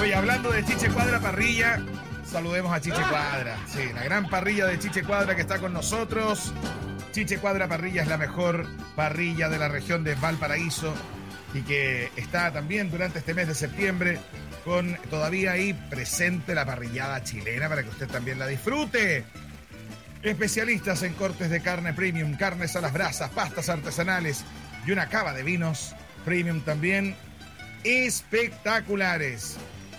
Oye, hablando de Chiche Cuadra Parrilla, saludemos a Chiche Cuadra. Sí, la gran parrilla de Chiche Cuadra que está con nosotros. Chiche Cuadra Parrilla es la mejor parrilla de la región de Valparaíso y que está también durante este mes de septiembre con todavía ahí presente la parrillada chilena para que usted también la disfrute. Especialistas en cortes de carne premium, carnes a las brasas, pastas artesanales y una cava de vinos premium también espectaculares.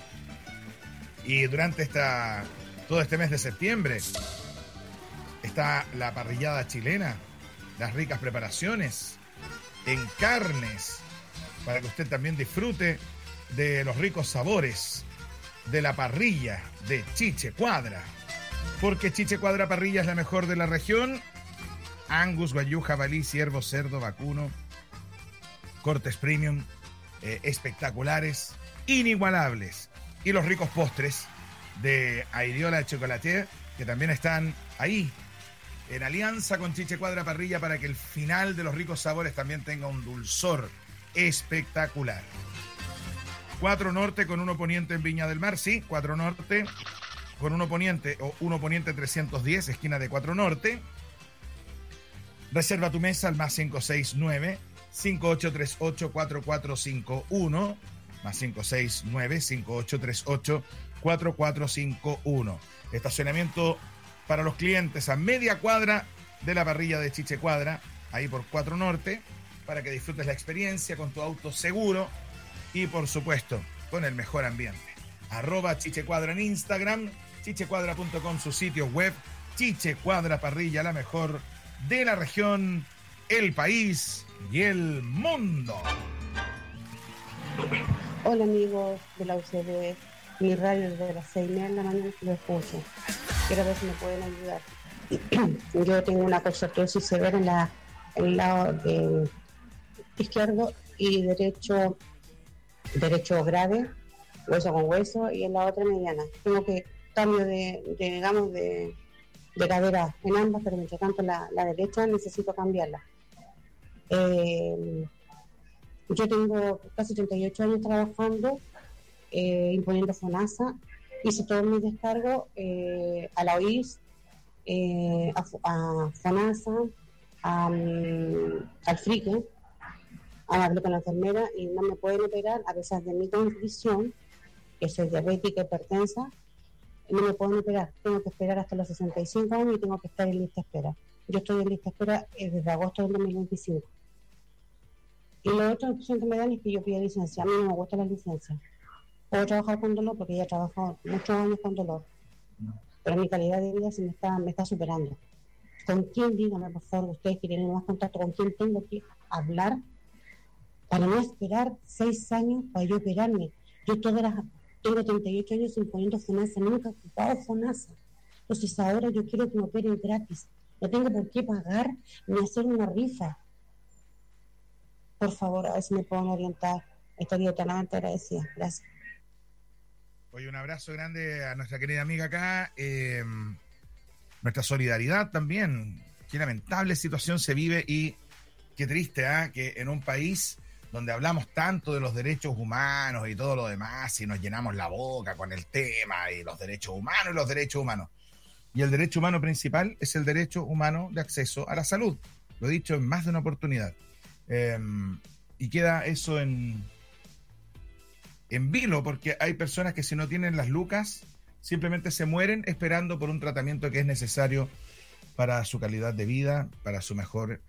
Y durante todo este mes de septiembre está la parrillada chilena, las ricas preparaciones en carnes para que usted también disfrute de los ricos sabores de la parrilla de Chiche Cuadra. Porque Chiche Cuadra Parrilla es la mejor de la región. Angus, guayú, jabalí, ciervo, cerdo, vacuno, cortes premium, espectaculares, inigualables. Y los ricos postres de Airiola Chocolatier, que también están ahí, en alianza con Chiche Cuadra Parrilla, para que el final de los ricos sabores también tenga un dulzor espectacular. 4 Norte con 1 Poniente en Viña del Mar, sí, 4 Norte con 1 Poniente o 1 Poniente 310, esquina de 4 Norte. Reserva tu mesa al más 569-5838-4451, más 569-5838-4451. Estacionamiento para los clientes a media cuadra de la parrilla de Chiche Cuadra, ahí por 4 Norte, para que disfrutes la experiencia con tu auto seguro y, por supuesto, con el mejor ambiente. @Chiche Cuadra en Instagram, chichecuadra.com su sitio web. Chiche Cuadra Parrilla, la mejor de la región, el país y el mundo. Hola amigos de la UCB, mi radio desde las 6:30 de la mañana lo escucho. Quiero ver si me pueden ayudar. Yo tengo una colestorosis severa en el lado izquierdo y derecho grave, hueso con hueso, y en la otra mediana. Tengo que cambio de cadera en ambas, pero mientras tanto la derecha necesito cambiarla. Yo tengo casi 38 años trabajando, imponiendo FONASA. Hice todo mi descargo a la OIS, a FONASA, al FRIQUE, hablé con la enfermera y no me pueden operar a pesar de mi condición, que soy diabética, hipertensa. No me pueden operar, tengo que esperar hasta los 65 años y tengo que estar en lista de espera. Yo estoy en lista de espera desde agosto del 2025. Y la otra opción que me dan es que yo pida licencia. A mí no me gusta la licencia. Puedo trabajar con dolor porque ya he trabajado muchos años con dolor. Pero mi calidad de vida me está superando. ¿Con quién, díganme por favor, ustedes que tienen más contacto, con quién tengo que hablar para no esperar 6 años para yo operarme? Yo tengo 38 años imponiendo FONASA, nunca he ocupado FONASA. Entonces ahora yo quiero que me operen gratis. No tengo por qué pagar ni hacer una rifa. Por favor, a ver si me pueden orientar. Estaría eternamente agradecida. Gracias. Oye, un abrazo grande a nuestra querida amiga acá. Nuestra solidaridad también. Qué lamentable situación se vive y qué triste, que en un país donde hablamos tanto de los derechos humanos y todo lo demás y nos llenamos la boca con el tema y los derechos humanos. Y el derecho humano principal es el derecho humano de acceso a la salud. Lo he dicho en más de una oportunidad. Y queda eso en vilo, porque hay personas que si no tienen las lucas simplemente se mueren esperando por un tratamiento que es necesario para su calidad de vida, para su mejor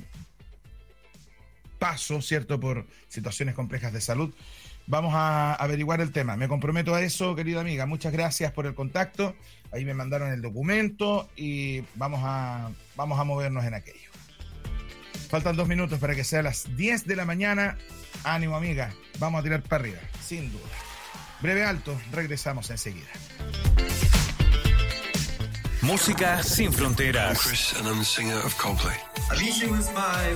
paso, ¿cierto?, por situaciones complejas de salud. Vamos a averiguar el tema. Me comprometo a eso, querida amiga. Muchas gracias por el contacto. Ahí me mandaron el documento y vamos a movernos en aquello. Faltan 2 minutos para que sea las 10 de la mañana. Ánimo, amiga. Vamos a tirar para arriba, sin duda. Breve alto, regresamos enseguida. Música sin fronteras. Chris and I'm the singer of Coldplay. Alicia was my